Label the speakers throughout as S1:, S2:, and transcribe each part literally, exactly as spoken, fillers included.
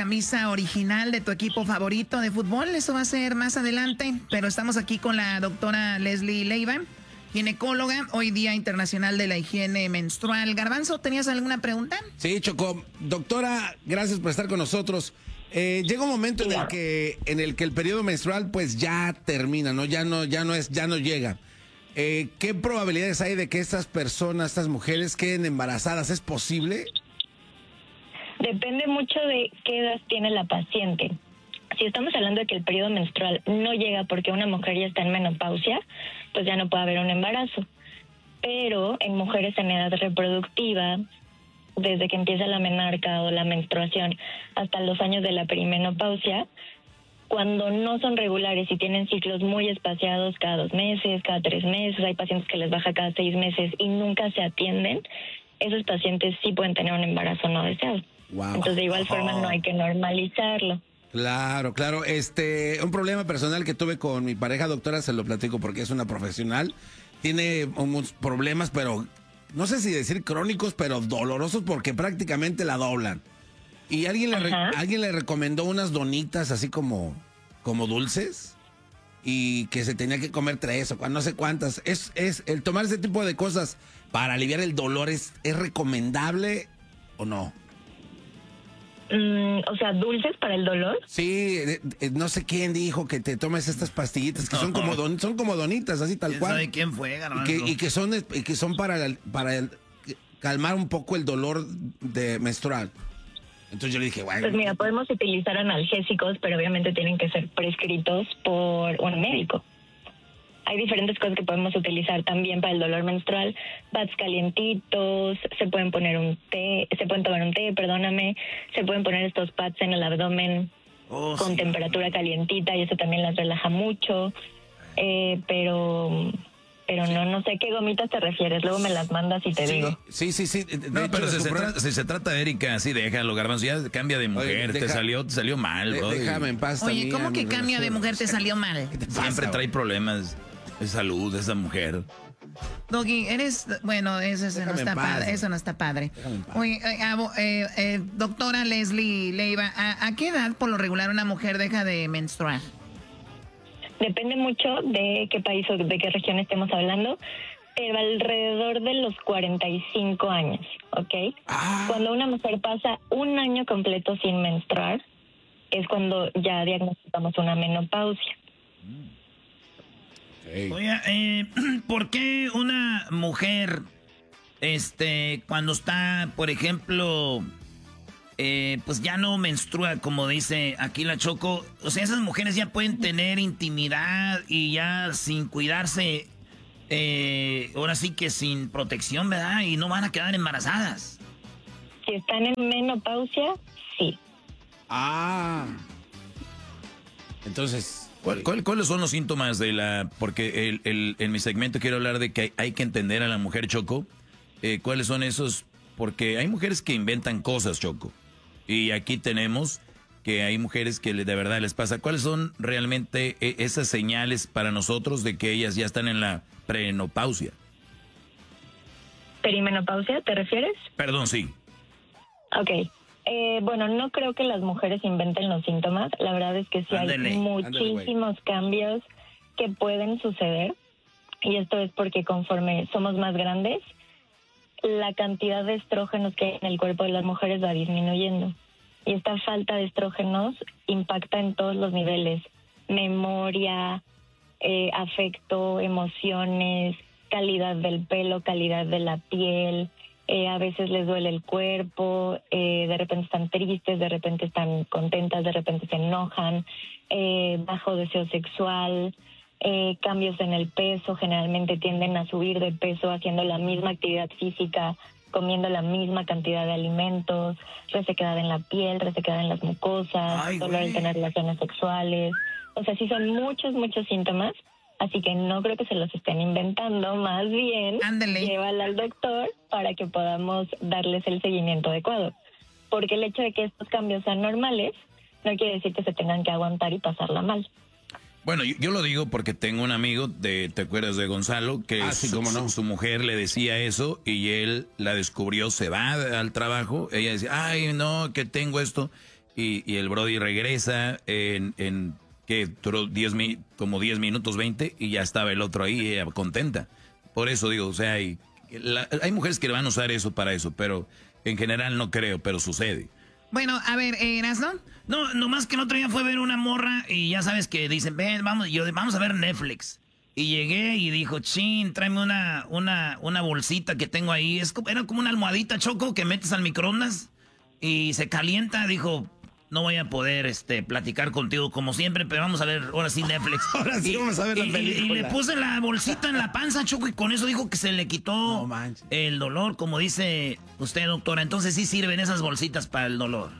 S1: camisa original de tu equipo favorito de fútbol. Eso va a ser más adelante, pero estamos aquí con la doctora Leslie Leiva, ginecóloga, hoy Día Internacional de la Higiene Menstrual. Garbanzo, ¿tenías alguna pregunta?
S2: Sí, Choco. Doctora, gracias por estar con nosotros. Eh, llega un momento en el que en el que el periodo menstrual pues ya termina, ¿no? Ya no, ya no es, ya no llega. Eh, ¿Qué probabilidades hay de que estas personas, estas mujeres queden embarazadas? ¿Es posible?
S3: Depende mucho de qué edad tiene la paciente. Si estamos hablando de que el periodo menstrual no llega porque una mujer ya está en menopausia, pues ya no puede haber un embarazo. Pero en mujeres en edad reproductiva, desde que empieza la menarca o la menstruación hasta los años de la perimenopausia, cuando no son regulares y tienen ciclos muy espaciados cada dos meses, cada tres meses, hay pacientes que les baja cada seis meses y nunca se atienden, esos pacientes sí pueden tener un embarazo no deseado. Wow. Entonces, de igual oh. forma, no hay que normalizarlo.
S2: Claro, claro. Este, un problema personal que tuve con mi pareja, doctora, se lo platico porque es una profesional. Tiene unos problemas, pero no sé si decir crónicos, pero dolorosos porque prácticamente la doblan. Y alguien le, re, alguien le recomendó unas donitas así como, como dulces y que se tenía que comer tres o no sé cuántas. Es, es el tomar ese tipo de cosas para aliviar el dolor, ¿es, es recomendable o no?
S3: Mm, o sea, ¿dulces para el dolor?
S2: Sí, eh, eh, no sé quién dijo que te tomes estas pastillitas que son como don, son como donitas, así tal cual.
S1: ¿Sabe quién fue,
S2: y que, y que son y que son para el, para el, calmar un poco el dolor de menstrual. Entonces yo le dije, bueno.
S3: Pues mira, podemos utilizar analgésicos, pero obviamente tienen que ser prescritos por un médico. Hay diferentes cosas que podemos utilizar también para el dolor menstrual, pads calientitos, se pueden poner un té, se pueden tomar un té, perdóname, se pueden poner estos pads en el abdomen oh, con sí. temperatura calientita y eso también las relaja mucho, eh, pero pero sí. no no sé qué gomitas te refieres, luego me las mandas y te
S2: sí,
S3: digo.
S2: Sí, sí, sí. De
S4: no,
S2: hecho,
S4: pero si se,
S2: comprar...
S4: trata, si se trata de Erika, así déjalo, Garbanzo, ya cambia de mujer, Oye, deja... te salió te salió mal, bro.
S2: Déjame en paz.
S1: Oye,
S2: también,
S1: ¿cómo que cambia de mujer te salió mal?
S4: Siempre trae problemas de salud esa mujer.
S1: Doggy, eres, bueno, eso, eso no está padre, eso no está padre. Oye, eh, eh, eh, doctora Leslie Leiva, ¿a, ¿a qué edad por lo regular una mujer deja de menstruar?
S3: Depende mucho de qué país o de qué región estemos hablando, pero alrededor de los cuarenta y cinco años, ¿ok? Ah. Cuando una mujer pasa un año completo sin menstruar, es cuando ya diagnosticamos una menopausia. Mm.
S1: Hey. Oye, eh, ¿por qué una mujer, este, cuando está, por ejemplo, eh, pues ya no menstrua, como dice aquí la Choco? O sea, esas mujeres ya pueden tener intimidad y ya sin cuidarse, eh, ahora sí que sin protección, ¿verdad? Y no van a quedar embarazadas.
S3: Si están en menopausia, sí.
S2: Ah. Entonces...
S4: ¿Cuál, cuál, ¿Cuáles son los síntomas de la...? Porque el, el, en mi segmento quiero hablar de que hay, hay que entender a la mujer, Choco. Eh, ¿Cuáles son esos? Porque hay mujeres que inventan cosas, Choco. Y aquí tenemos que hay mujeres que de verdad les pasa. ¿Cuáles son realmente esas señales para nosotros de que ellas ya están en la premenopausia?
S3: ¿Perimenopausia te refieres?
S4: Perdón, sí.
S3: Ok. Eh, bueno, no creo que las mujeres inventen los síntomas. La verdad es que sí ándale, hay muchísimos ándale, cambios que pueden suceder. Y esto es porque conforme somos más grandes, la cantidad de estrógenos que hay en el cuerpo de las mujeres va disminuyendo. Y esta falta de estrógenos impacta en todos los niveles. Memoria, eh, afecto, emociones, calidad del pelo, calidad de la piel. Eh, a veces les duele el cuerpo, eh, de repente están tristes, de repente están contentas, de repente se enojan, eh, bajo deseo sexual, eh, cambios en el peso, generalmente tienden a subir de peso haciendo la misma actividad física, comiendo la misma cantidad de alimentos, resequedad en la piel, resequedad en las mucosas, Ay, dolor al tener relaciones sexuales. O sea, sí son muchos, muchos síntomas. Así que no creo que se los estén inventando, más bien
S1: Ándale.
S3: Llévala al doctor para que podamos darles el seguimiento adecuado. Porque el hecho de que estos cambios sean normales no quiere decir que se tengan que aguantar y pasarla mal.
S4: Bueno, yo, yo lo digo porque tengo un amigo, de, ¿te acuerdas de Gonzalo? Que
S2: ah, sí,
S4: su,
S2: cómo no.
S4: su, su mujer le decía eso y él la descubrió, se va al trabajo, ella decía, ay, no, que tengo esto. y, y el Brody regresa en, en que duró diez, como diez minutos, veinte, y ya estaba el otro ahí, ella contenta. Por eso digo, o sea, hay, la, hay mujeres que van a usar eso para eso, pero en general no creo, pero sucede.
S1: Bueno, a ver, eh, ¿no? No, nomás que el otro día fue a ver una morra y ya sabes que dicen, ven, vamos, yo, vamos a ver Netflix. Y llegué y dijo, chin, tráeme una, una, una bolsita que tengo ahí. Es, era como una almohadita, Choco, que metes al microondas y se calienta. Dijo, no voy a poder este, platicar contigo como siempre, pero vamos a ver, ahora sí Netflix.
S2: Ahora sí
S1: y,
S2: vamos a ver la
S1: y,
S2: película.
S1: Y le puse la bolsita en la panza, Choco, y con eso dijo que se le quitó
S2: no
S1: el dolor, como dice usted, doctora. Entonces sí sirven esas bolsitas para el dolor.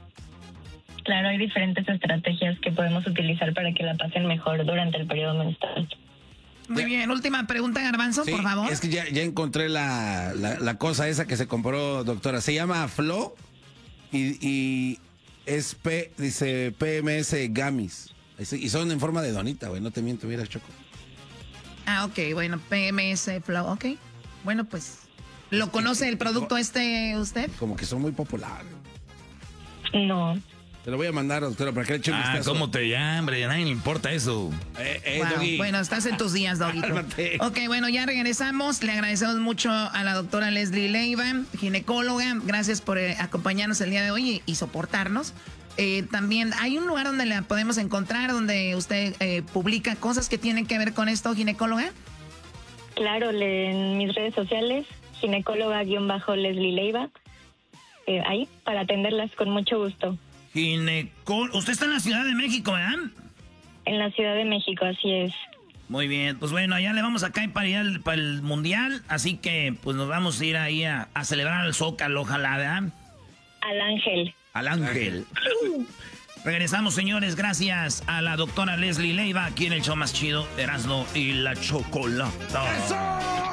S3: Claro, hay diferentes estrategias que podemos utilizar para que la pasen mejor durante el periodo menstrual.
S1: Muy bien, última pregunta, Garbanzo,
S2: sí,
S1: por favor.
S2: Es que ya, ya encontré la, la, la cosa esa que se compró, doctora. Se llama Flo y, y es P, dice P M S Gummies. Y son en forma de donita, güey, no te miento, mira, Choco.
S1: Ah, ok, bueno, P M S Flow, ok. Bueno, pues, ¿lo conoce el producto este usted?
S2: Como que son muy populares.
S3: No.
S2: Te lo voy a mandar, doctora, para que le eche un
S4: Ah,
S2: vistazo.
S4: ¿cómo te llama? A nadie le importa eso.
S2: Eh, eh,
S1: Wow.
S2: Doggy.
S1: Bueno, estás en tus días, Doguito.
S2: Cálmate.
S1: Ok, bueno, ya regresamos. Le agradecemos mucho a la doctora Leslie Leiva, ginecóloga. Gracias por eh, acompañarnos el día de hoy y, y soportarnos. Eh, también hay un lugar donde la podemos encontrar, donde usted eh, publica cosas que tienen que ver con esto, ginecóloga.
S3: Claro, le, en mis redes sociales, ginecóloga-Leslie Leiva. Eh, ahí, para atenderlas con mucho gusto.
S1: Ginecóloga. Usted está en la Ciudad de México, ¿verdad?
S3: En la Ciudad de México, así es.
S1: Muy bien, pues bueno, allá le vamos a caer para ir al, para el Mundial, así que pues nos vamos a ir ahí a, a celebrar al Zócalo, ojalá, ¿verdad?
S3: Al Ángel.
S1: Al Ángel. Regresamos, señores, gracias a la doctora Leslie Leiva, aquí en el show más chido, Erasmo y la Chocolata.
S2: ¡Eso!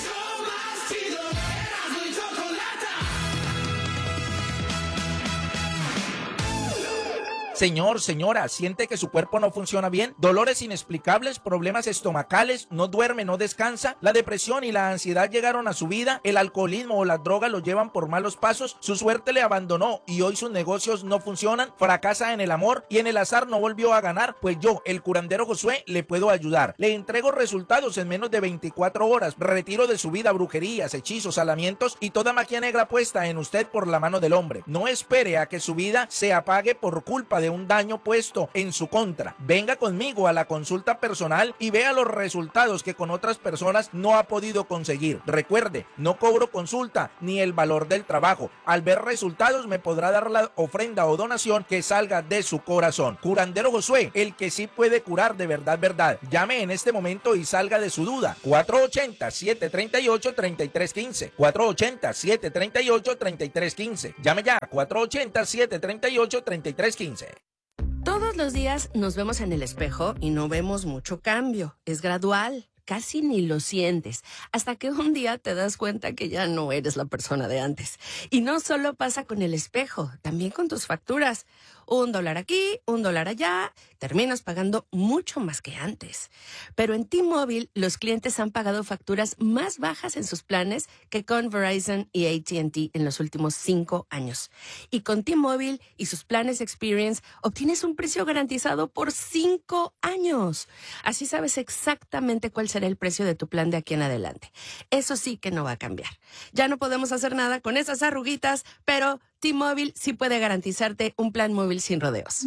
S5: Señor, señora, ¿siente que su cuerpo no funciona bien? ¿Dolores inexplicables? ¿Problemas estomacales? ¿No duerme, no descansa? ¿La depresión y la ansiedad llegaron a su vida? ¿El alcoholismo o las drogas lo llevan por malos pasos? ¿Su suerte le abandonó y hoy sus negocios no funcionan? ¿Fracasa en el amor y en el azar no volvió a ganar? Pues yo, el curandero Josué, le puedo ayudar. Le entrego resultados en menos de veinticuatro horas. Retiro de su vida brujerías, hechizos, salamientos y toda magia negra puesta en usted por la mano del hombre. No espere a que su vida se apague por culpa de de un daño puesto en su contra. Venga conmigo a la consulta personal y vea los resultados que con otras personas no ha podido conseguir. Recuerde, no cobro consulta ni el valor del trabajo. Al ver resultados me podrá dar la ofrenda o donación que salga de su corazón. Curandero Josué, el que sí puede curar de verdad, verdad. Llame en este momento y salga de su duda. cuatro ochenta, siete treinta y ocho, treinta y tres quince. cuatro ochenta, siete treinta y ocho, treinta y tres quince. Llame ya. cuatro ochenta, siete treinta y ocho, treinta y tres quince.
S6: Todos los días nos vemos en el espejo y no vemos mucho cambio. Es gradual, casi ni lo sientes, hasta que un día te das cuenta que ya no eres la persona de antes. Y no solo pasa con el espejo, también con tus facturas. Un dólar aquí, un dólar allá, terminas pagando mucho más que antes. Pero en T-Mobile, los clientes han pagado facturas más bajas en sus planes que con Verizon y A T and T en los últimos cinco años. Y con T-Mobile y sus planes Experience, obtienes un precio garantizado por cinco años. Así sabes exactamente cuál será el precio de tu plan de aquí en adelante. Eso sí que no va a cambiar. Ya no podemos hacer nada con esas arruguitas, pero T-Mobile sí puede garantizarte un plan móvil sin rodeos.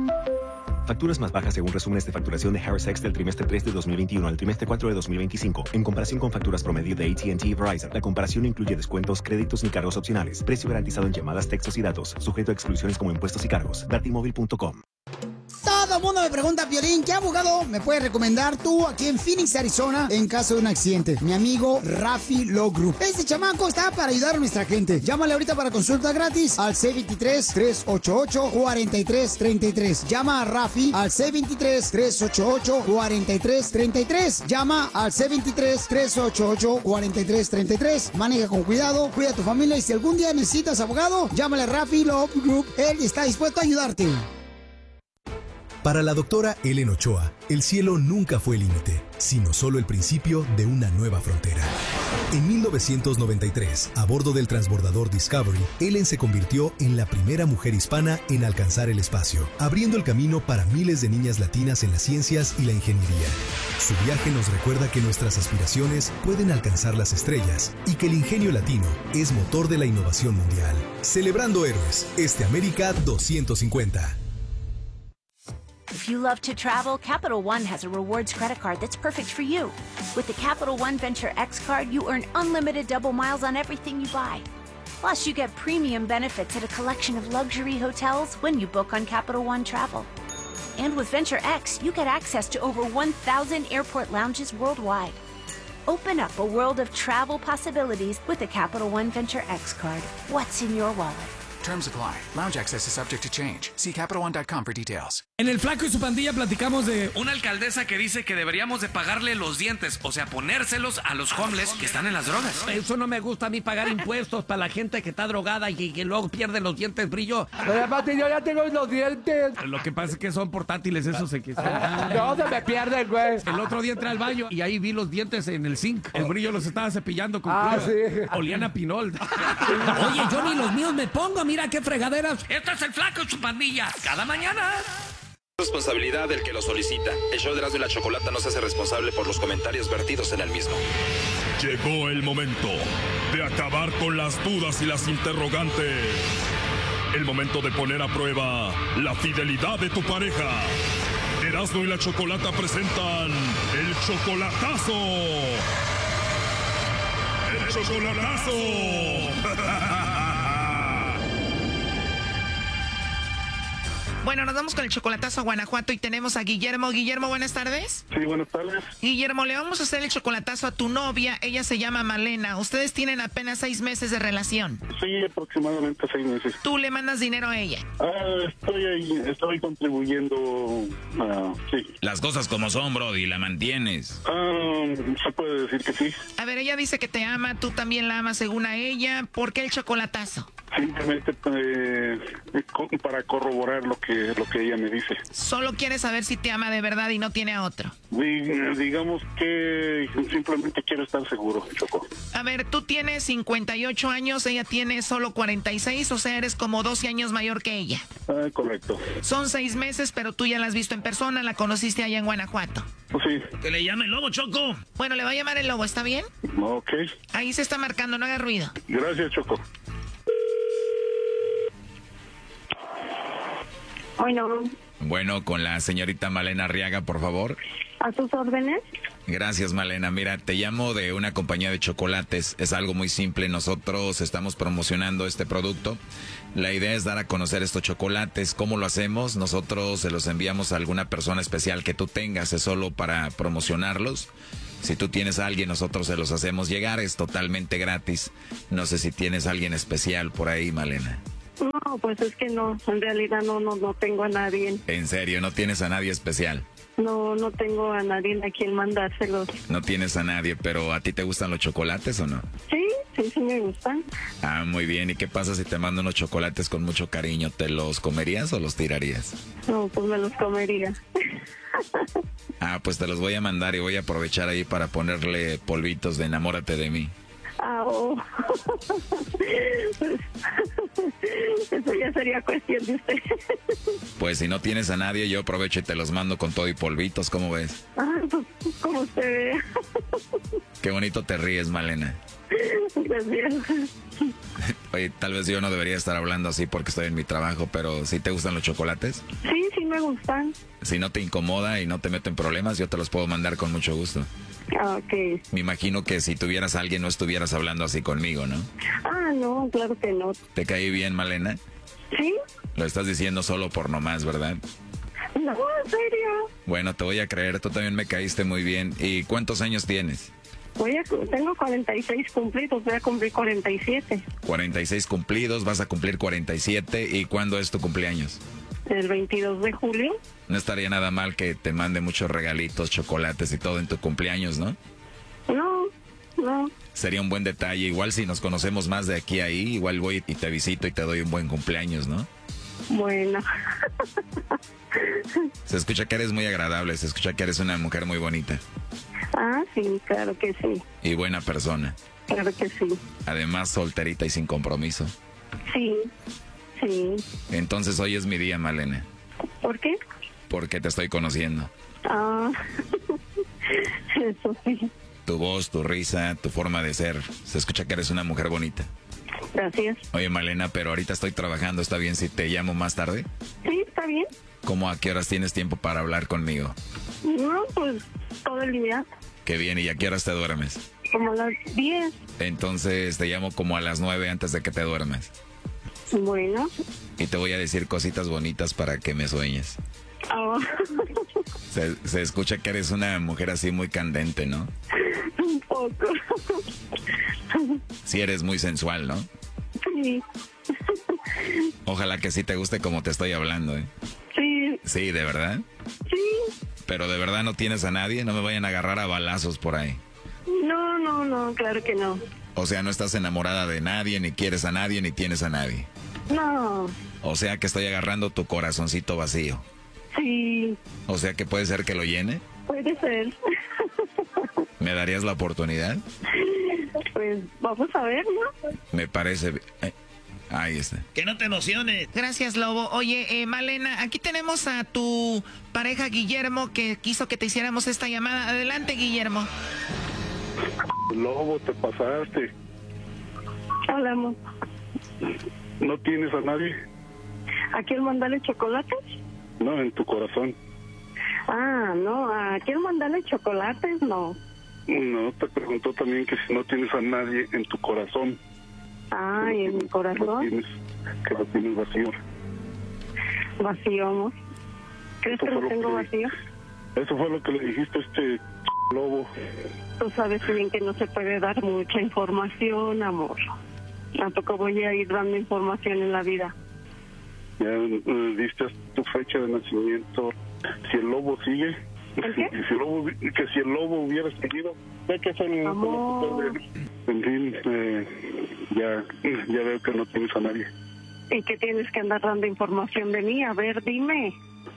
S7: Facturas más bajas según resúmenes de facturación de Harris X del trimestre tres de dos mil veintiuno al trimestre cuatro de dos mil veinticinco. En comparación con facturas promedio de A T and T y Verizon, la comparación no incluye descuentos, créditos ni cargos opcionales. Precio garantizado en llamadas, textos y datos. Sujeto a exclusiones como impuestos y cargos. Ver T Mobile punto com.
S8: Todo el mundo me pregunta, Piolín, ¿qué abogado me puedes recomendar tú aquí en Phoenix, Arizona, en caso de un accidente? Mi amigo Rafi Law Group. Este chamaco está para ayudar a nuestra gente. Llámale ahorita para consulta gratis al seis dos tres, tres ocho ocho, cuatro tres tres tres. Llama a Rafi al seis dos tres, tres ocho ocho, cuatro tres tres tres. Llama al seis dos tres, tres ocho ocho, cuatro tres tres tres. Maneja con cuidado, cuida a tu familia y si algún día necesitas abogado, llámale a Rafi Law Group. Él está dispuesto a ayudarte.
S9: Para la doctora Ellen Ochoa, el cielo nunca fue el límite, sino solo el principio de una nueva frontera. En mil novecientos noventa y tres, a bordo del transbordador Discovery, Ellen se convirtió en la primera mujer hispana en alcanzar el espacio, abriendo el camino para miles de niñas latinas en las ciencias y la ingeniería. Su viaje nos recuerda que nuestras aspiraciones pueden alcanzar las estrellas y que el ingenio latino es motor de la innovación mundial. Celebrando héroes, este América doscientos cincuenta.
S10: If you love to travel, Capital One has a rewards credit card that's perfect for you. With the Capital One Venture X card, you earn unlimited double miles on everything you buy. Plus, you get premium benefits at a collection of luxury hotels when you book on Capital One Travel. And with Venture X, you get access to over one thousand airport lounges worldwide. Open up a world of travel possibilities with the Capital One Venture X card. What's in your wallet?
S11: Terms apply. Lounge access is subject to change. See Capital One dot com for details.
S12: En El Flaco y su pandilla platicamos de una alcaldesa que dice que deberíamos de pagarle los dientes, o sea, ponérselos a los homeless que están en las drogas.
S13: Eso no me gusta a mí, pagar impuestos para la gente que está drogada y que luego pierde los dientes brillo.
S14: Pero aparte yo ya tengo los dientes.
S13: Lo que pasa es que son portátiles, esos se que son.
S14: No, se me pierden, güey.
S13: El otro día entré al baño y ahí vi los dientes en el zinc. El brillo los estaba cepillando con
S14: Ah,
S13: cuidado.
S14: sí.
S13: Olían a pinol. Oye, yo ni los míos me pongo, mira qué fregaderas.
S12: Esto es El Flaco y su pandilla, cada mañana.
S15: Responsabilidad del que lo solicita. El show de Erasmo y la Chocolata no se hace responsable por los comentarios vertidos en el mismo.
S16: Llegó el momento de acabar con las dudas y las interrogantes. El momento de poner a prueba la fidelidad de tu pareja. Erasmo y la Chocolata presentan el chocolatazo. El chocolatazo.
S1: Bueno, nos vamos con el chocolatazo a Guanajuato y tenemos a Guillermo. Guillermo, buenas tardes.
S17: Sí, buenas tardes.
S1: Guillermo, le vamos a hacer el chocolatazo a tu novia. Ella se llama Malena. Ustedes tienen apenas seis meses de relación.
S17: Sí, aproximadamente seis meses.
S1: ¿Tú le mandas dinero a ella?
S17: Ah, estoy ahí, estoy contribuyendo. Uh, sí.
S4: Las cosas como son, Brody, la mantienes.
S17: Ah, se puede decir que sí.
S1: A ver, ella dice que te ama, tú también la amas según a ella. ¿Por qué el chocolatazo?
S17: Simplemente eh, para corroborar lo que lo que ella me dice.
S1: Solo quiere saber si te ama de verdad y no tiene a otro.
S17: Digamos que simplemente quiero estar seguro, Choco.
S1: A ver, tú tienes cincuenta y ocho años, ella tiene solo cuarenta y seis, o sea, eres como doce años mayor que ella.
S17: Ah, correcto.
S1: Son seis meses, pero tú ya la has visto en persona, la conociste allá en Guanajuato.
S17: Sí.
S1: Que le llame el lobo, Choco. Bueno, le va a llamar el lobo, ¿está bien?
S17: Ok.
S1: Ahí se está marcando, no haga ruido.
S17: Gracias, Choco.
S3: Bueno.
S4: Bueno, con la señorita Malena Arriaga, por favor.
S3: ¿A sus órdenes?
S4: Gracias, Malena. Mira, te llamo de una compañía de chocolates. Es algo muy simple. Nosotros estamos promocionando este producto. La idea es dar a conocer estos chocolates. ¿Cómo lo hacemos? Nosotros se los enviamos a alguna persona especial que tú tengas. Es solo para promocionarlos. Si tú tienes a alguien, nosotros se los hacemos llegar. Es totalmente gratis. No sé si tienes a alguien especial por ahí, Malena.
S3: No, pues es que no, en realidad no, no, no tengo a nadie.
S4: ¿En serio? ¿No tienes a nadie especial?
S3: No, no tengo a nadie a quien mandárselos.
S4: No tienes a nadie, pero ¿a ti te gustan los chocolates o no?
S3: Sí, sí, sí me gustan.
S4: Ah, muy bien. ¿Y qué pasa si te mando unos chocolates con mucho cariño? ¿Te los comerías o los tirarías?
S3: No, pues me los comería.
S4: Ah, pues te los voy a mandar y voy a aprovechar ahí para ponerle polvitos de enamórate de mí.
S3: Ah, oh. Eso ya sería cuestión de usted.
S4: Pues si no tienes a nadie, yo aprovecho y te los mando con todo y polvitos, ¿cómo ves?
S3: Ah, pues como usted vea.
S4: Qué bonito te ríes, Malena.
S3: Gracias.
S4: Oye, tal vez yo no debería estar hablando así porque estoy en mi trabajo, pero ¿sí te gustan los chocolates?
S3: Sí, sí me gustan.
S4: Si no te incomoda y no te meten problemas, yo te los puedo mandar con mucho gusto.
S3: Ah, ok.
S4: Me imagino que si tuvieras a alguien no estuvieras hablando así conmigo, ¿no?
S3: Ah, no, claro que no.
S4: ¿Te caí bien, Malena?
S3: Sí.
S4: Lo estás diciendo solo por nomás, ¿verdad?
S3: No, en serio.
S4: Bueno, te voy a creer, tú también me caíste muy bien. ¿Y cuántos años tienes?
S3: Voy a, tengo cuarenta y seis cumplidos, voy a cumplir cuarenta y siete.
S4: cuarenta y seis cumplidos, vas a cumplir cuarenta y siete. ¿Y cuándo es tu cumpleaños?
S3: El veintidós de julio.
S4: No estaría nada mal que te mande muchos regalitos, chocolates y todo en tu cumpleaños, ¿no?
S3: No, no.
S4: Sería un buen detalle. Igual si nos conocemos más de aquí a ahí, igual voy y te visito y te doy un buen cumpleaños, ¿no?
S3: Bueno.
S18: Se escucha que eres muy agradable, se escucha que eres una mujer muy bonita.
S19: Ah, sí, claro que sí.
S18: Y buena persona.
S19: Claro que sí.
S18: Además, solterita y sin compromiso.
S19: Sí, sí.
S18: Entonces hoy es mi día, Malena.
S19: ¿Por qué?
S18: Porque te estoy conociendo.
S19: Ah, eso sí.
S18: Tu voz, tu risa, tu forma de ser. Se escucha que eres una mujer bonita.
S19: Gracias.
S18: Oye, Malena, pero ahorita estoy trabajando. ¿Está bien si te llamo más tarde?
S19: Sí, está bien.
S18: ¿Cómo a qué horas tienes tiempo para hablar conmigo?
S19: No, pues todo el día.
S18: Qué bien, ¿y a qué horas te duermes?
S19: Como a las diez.
S18: Entonces te llamo como a las nueve antes de que te duermes.
S19: Bueno.
S18: Y te voy a decir cositas bonitas para que me sueñes.
S19: Oh.
S18: Se, se escucha que eres una mujer así muy candente, ¿no?
S19: Un poco.
S18: Sí, eres muy sensual, ¿no?
S19: Sí.
S18: Ojalá que sí te guste como te estoy hablando, ¿eh?
S19: Sí.
S18: Sí, ¿de verdad?
S19: Sí.
S18: Pero de verdad no tienes a nadie, no me vayan a agarrar a balazos por ahí.
S19: No, no, no, claro que no.
S18: O sea, no estás enamorada de nadie, ni quieres a nadie, ni tienes a nadie.
S19: No.
S18: O sea que estoy agarrando tu corazoncito vacío.
S19: Sí.
S18: O sea que puede ser que lo llene.
S19: Puede ser.
S18: ¿Me darías la oportunidad?
S19: Pues vamos a ver, ¿no?
S18: Me parece... Eh, ahí está.
S1: Que no te emociones.
S20: Gracias, Lobo. Oye, eh, Malena, aquí tenemos a tu pareja Guillermo que quiso que te hiciéramos esta llamada. Adelante, Guillermo.
S17: Lobo, te pasaste.
S19: Hola, amor.
S17: ¿No tienes a nadie?
S19: ¿A quién mandarle chocolates?
S17: No, en tu corazón.
S19: Ah, no, ¿a quién mandarle chocolates? No.
S17: No, te preguntó también que si no tienes a nadie en tu corazón.
S19: Ah, ¿y en mi corazón?
S17: Que lo tienes, que lo tienes vacío.
S19: Vacío, amor. ¿Crees que lo tengo vacío?
S17: Eso fue lo que le dijiste a este Lobo.
S19: Tú sabes bien que no se puede dar mucha información, amor. Tampoco voy a ir dando información en la vida.
S17: Ya uh, diste tu fecha de nacimiento. Si el lobo sigue,
S19: ¿El qué?
S17: Si el lobo, que si el lobo hubiera seguido, ya que son
S19: amor.
S17: En fin, eh, ya, ya veo que no tienes a nadie.
S19: ¿Y qué tienes que andar dando información de mí? A ver, dime.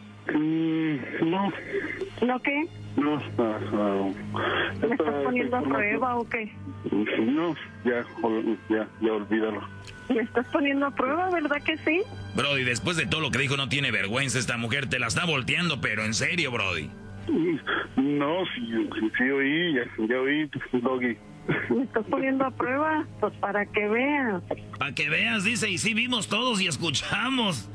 S17: Mm, no.
S19: ¿No qué?
S17: No, no, no.
S19: ¿Me estás poniendo a prueba o qué?
S17: No, ya, ya, ya olvídalo.
S19: ¿Me estás poniendo a prueba, verdad que sí?
S4: Brody, después de todo lo que dijo, no tiene vergüenza esta mujer. Te la está volteando, pero en serio, Brody.
S17: No, sí, sí oí, ya, ya oí, Doggy.
S19: ¿Me estás poniendo a prueba? Pues para que veas.
S1: Para que veas, dice, y sí vimos todos y escuchamos.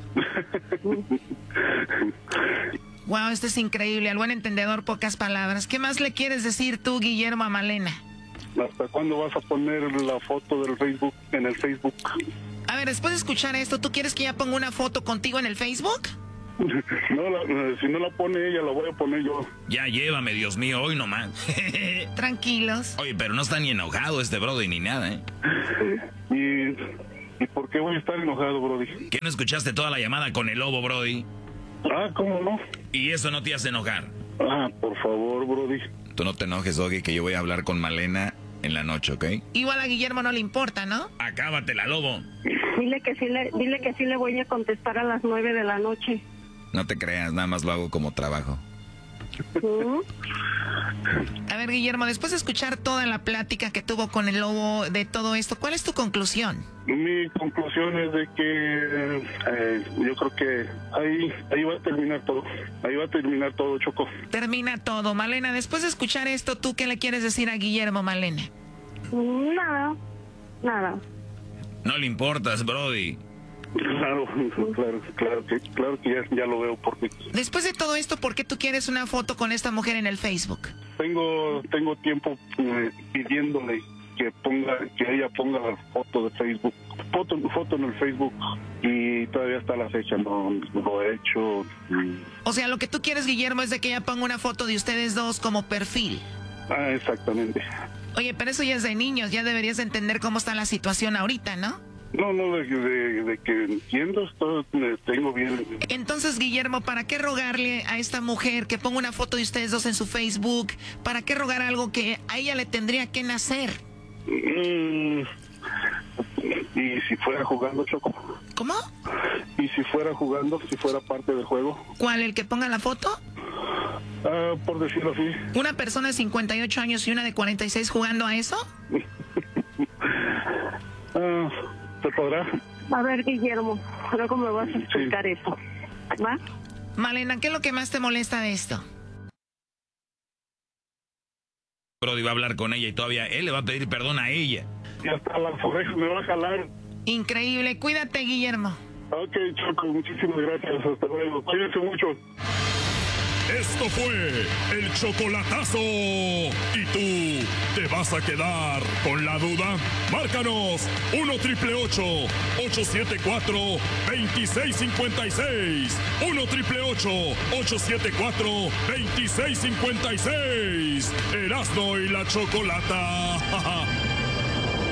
S20: Wow, esto es increíble. Al buen entendedor, pocas palabras. ¿Qué más le quieres decir tú, Guillermo, a Malena?
S17: ¿Hasta cuándo vas a poner la foto del Facebook en el Facebook?
S20: A ver, después de escuchar esto, ¿tú quieres que ya ponga una foto contigo en el Facebook?
S17: No, la, si no la pone ella, la voy a poner yo.
S4: Ya llévame, Dios mío, hoy nomás.
S20: Tranquilos.
S4: Oye, pero no está ni enojado este Brody ni nada, ¿eh?
S17: ¿Y, ¿Y por qué voy a estar enojado, Brody?
S4: ¿Qué no escuchaste toda la llamada con el lobo, Brody?
S17: Ah, ¿cómo no?
S4: ¿Y eso no te hace enojar?
S17: Ah, por favor, Brody.
S18: Tú no te enojes, Doggy, que yo voy a hablar con Malena en la noche, ¿ok?
S20: Igual a Guillermo no le importa, ¿no?
S4: Acábatela, lobo.
S19: Dile que sí le, dile que sí le voy a contestar a las nueve de la noche.
S18: No te creas, nada más lo hago como trabajo.
S19: ¿Mm?
S20: A ver, Guillermo, después de escuchar toda la plática que tuvo con el lobo de todo esto, ¿cuál es tu conclusión?
S17: Mi conclusión es de que eh, yo creo que ahí, ahí va a terminar todo. Ahí va a terminar todo, Choco.
S20: Termina todo. Malena, después de escuchar esto, ¿tú qué le quieres decir a Guillermo, Malena?
S19: Nada, nada.
S4: No le importas, Brody.
S17: Claro, claro, claro que, claro que ya, ya lo veo porque...
S20: Después de todo esto, ¿por qué tú quieres una foto con esta mujer en el Facebook?
S17: Tengo, tengo tiempo eh, pidiéndole que ponga, que ella ponga la foto de Facebook, foto, foto en el Facebook, y todavía está la fecha, no, no lo he hecho. Y...
S20: O sea, lo que tú quieres, Guillermo, es de que ella ponga una foto de ustedes dos como perfil.
S17: Ah, exactamente.
S20: Oye, pero eso ya es de niños, ya deberías entender cómo está la situación ahorita, ¿no?
S17: No, no, de, de, de que entiendo, esto, tengo bien.
S20: Entonces, Guillermo, ¿para qué rogarle a esta mujer que ponga una foto de ustedes dos en su Facebook? ¿Para qué rogar algo que a ella le tendría que nacer?
S17: Mm, Y si fuera jugando, Choco.
S20: ¿Cómo?
S17: Y si fuera jugando, si fuera parte del juego.
S20: ¿Cuál? ¿El que ponga la foto?
S17: Uh, por decirlo así.
S20: ¿Una persona de cincuenta y ocho años y una de cuarenta y seis jugando a eso?
S17: uh, ¿Se podrá?
S19: A ver, Guillermo, luego me vas a explicar sí. eso. ¿Va?
S20: Malena, ¿qué es lo que más te molesta de esto?
S4: Brody va a hablar con ella y todavía él le va a pedir perdón a ella.
S17: Y hasta las orejas me va a jalar.
S20: Increíble. Cuídate, Guillermo.
S17: Ok, Choco, muchísimas gracias. Hasta luego. Cuídense mucho.
S16: Esto fue el chocolatazo. ¿Y tú te vas a quedar con la duda? Márcanos uno triple ocho, ocho siete cuatro, dos seis cinco seis. uno triple ocho, ocho siete cuatro, dos seis cinco seis. Erasmo y la Chocolata.